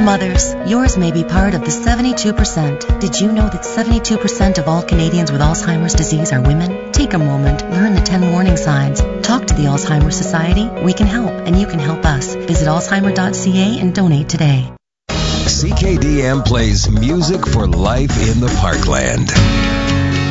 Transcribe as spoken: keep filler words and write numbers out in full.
Mothers, yours may be part of the seventy-two percent. Did you know that seventy-two percent of all Canadians with Alzheimer's disease are women? Take a moment, learn the ten warning signs. Talk to the Alzheimer's Society. We can help, and you can help us. Visit alzheimer dot c a and donate today. C K D M plays music for life in the Parkland.